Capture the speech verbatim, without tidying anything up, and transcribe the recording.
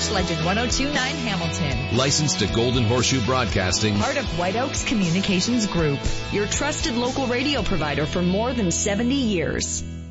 Sports Legend one oh two point nine Hamilton. Licensed to Golden Horseshoe Broadcasting. Part of White Oaks Communications Group. Your trusted local radio provider for more than seventy years.